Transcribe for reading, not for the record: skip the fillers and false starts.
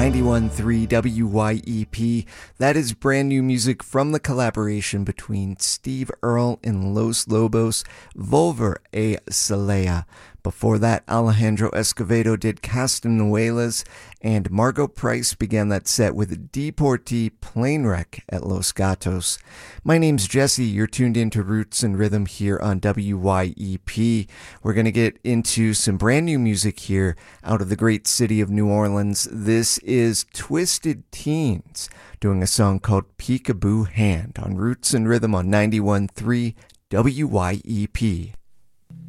91.3 WYEP. That is brand new music from the collaboration between Steve Earle and Los Lobos, Volver a Celea. Before that, Alejandro Escovedo did Castanuelas, and Margot Price began that set with Deportee Plane Wreck at Los Gatos. My name's Jesse. You're tuned into Roots and Rhythm here on WYEP. We're going to get into some brand new music here out of the great city of New Orleans. This is Twisted Teens doing a song called Peekaboo Hand on Roots and Rhythm on 91.3 WYEP.